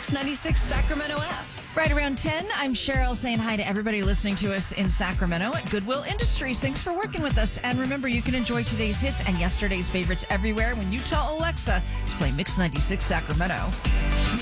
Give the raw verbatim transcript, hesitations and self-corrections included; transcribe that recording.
Mix ninety-six Sacramento app. Right around ten, I'm Cheryl saying hi to everybody listening to us in Sacramento at Goodwill Industries. Thanks for working with us. And remember, you can enjoy today's hits and yesterday's favorites everywhere when you tell Alexa to play Mix ninety-six Sacramento.